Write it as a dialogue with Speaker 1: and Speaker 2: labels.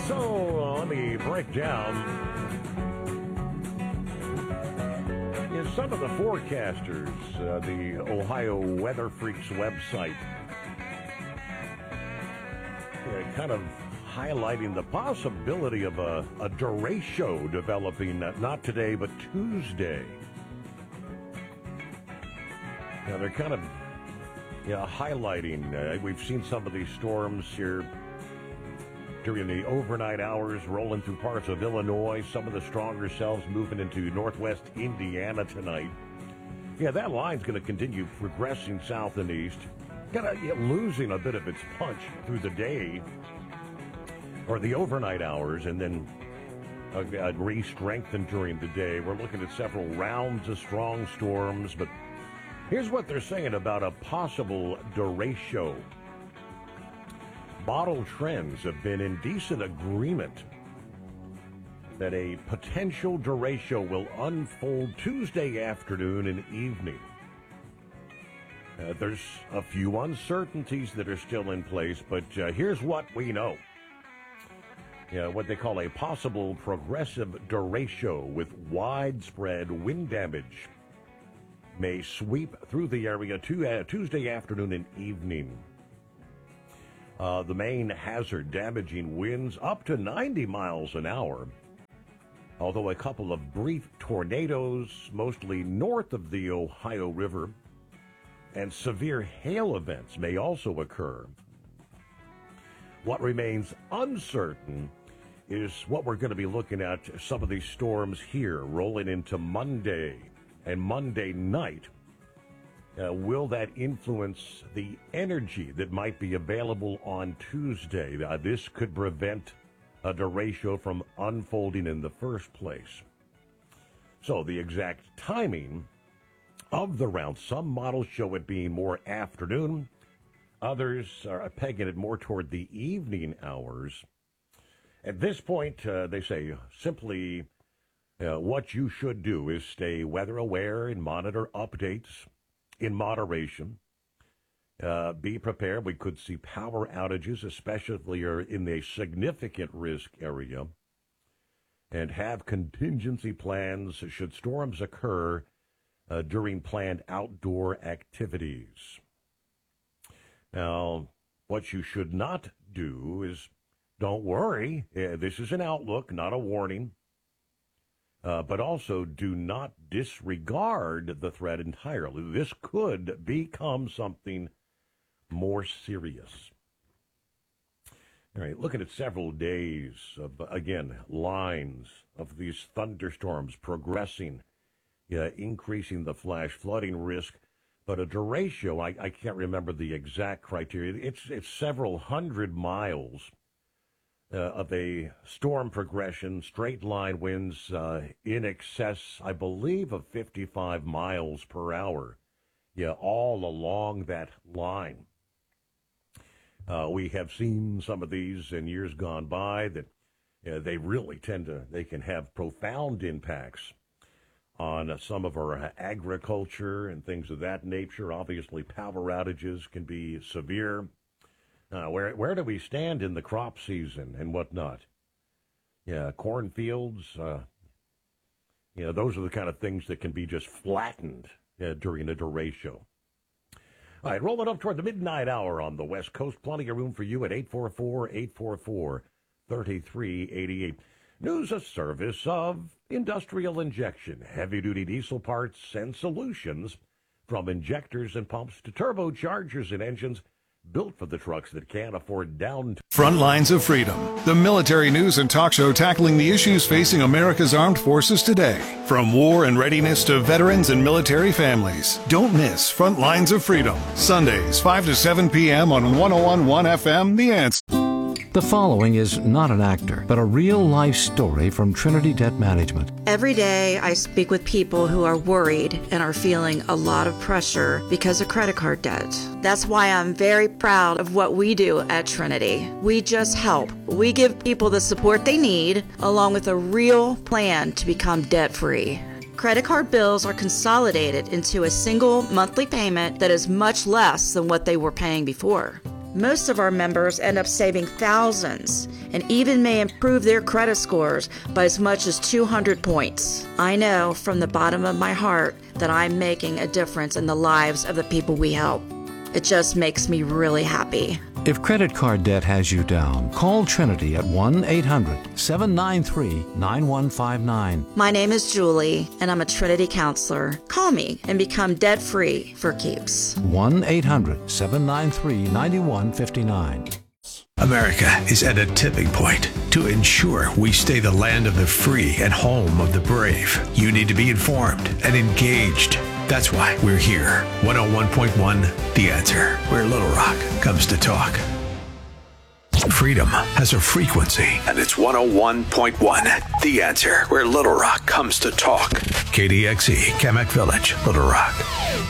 Speaker 1: So let me break down some of the forecasters, the Ohio Weather Freaks website, kind of highlighting the possibility of a derecho developing not today but Tuesday. They're kind of highlighting. We've seen some of these storms here during the overnight hours rolling through parts of Illinois. Some of the stronger cells moving into northwest Indiana tonight. That line's going to continue progressing south and east. Kind of losing a bit of its punch through the day or the overnight hours, and then re-strengthened during the day. We're looking at several rounds of strong storms, but here's what they're saying about a possible derecho. Model Trends have been in decent agreement that a potential derecho will unfold Tuesday afternoon and evening. There's a few uncertainties that are still in place, but here's what we know. What they call a possible progressive derecho with widespread wind damage may sweep through the area Tuesday afternoon and evening. The main hazard, damaging winds up to 90 miles an hour, although a couple of brief tornadoes, mostly north of the Ohio River, and severe hail events may also occur. What remains uncertain is what we're going to be looking at, some of these storms here rolling into Monday and Monday night. Will that influence the energy that might be available on Tuesday? This could prevent a derecho from unfolding in the first place. So the exact timing of the round, some models show it being more afternoon. Others are pegging it more toward the evening hours. At this point, they say simply what you should do is stay weather aware and monitor updates in moderation. Be prepared. We could see power outages, especially in a significant risk area, and have contingency plans should storms occur during planned outdoor activities. Now, what you should not do is, don't worry, this is an outlook, not a warning. But also do not disregard the threat entirely. This could become something more serious. All right, looking at several days of, again, lines of these thunderstorms progressing, increasing the flash flooding risk. But a derecho, I can't remember the exact criteria. It's several hundred miles of a storm progression, straight line winds in excess, I believe, of 55 miles per hour. All along that line. We have seen some of these in years gone by that they really they can have profound impacts on some of our agriculture and things of that nature. Obviously, power outages can be severe. Where do we stand in the crop season and whatnot? Cornfields, those are the kind of things that can be just flattened during a derecho. All right, rolling up toward the midnight hour on the West Coast. Plenty of room for you at 844-844-3388. News, a service of Industrial Injection, heavy-duty diesel parts and solutions, from injectors and pumps to turbochargers and engines, built for the trucks that can't afford downtime.
Speaker 2: Front Lines of Freedom, the military news and talk show tackling the issues facing America's armed forces today. From war and readiness to veterans and military families. Don't miss Front Lines of Freedom, Sundays, 5 to 7 p.m. on 101.1 FM, The Answer.
Speaker 3: The following is not an actor, but a real-life story from Trinity Debt Management.
Speaker 4: Every day I speak with people who are worried and are feeling a lot of pressure because of credit card debt. That's why I'm very proud of what we do at Trinity. We just help. We give people the support they need, along with a real plan to become debt-free. Credit card bills are consolidated into a single monthly payment that is much less than what they were paying before. Most of our members end up saving thousands and even may improve their credit scores by as much as 200 points. I know from the bottom of my heart that I'm making a difference in the lives of the people we help. It just makes me really happy.
Speaker 3: If credit card debt has you down, call Trinity at 1-800-793-9159.
Speaker 4: My name is Julie, and I'm a Trinity counselor. Call me and become debt-free for keeps.
Speaker 3: 1-800-793-9159.
Speaker 5: America is at a tipping point. To ensure we stay the land of the free and home of the brave, you need to be informed and engaged. That's why we're here. 101.1 The Answer, where Little Rock comes to talk. Freedom has a frequency, and it's 101.1 The Answer, where Little Rock comes to talk. KDXE, Kamek Village, Little Rock.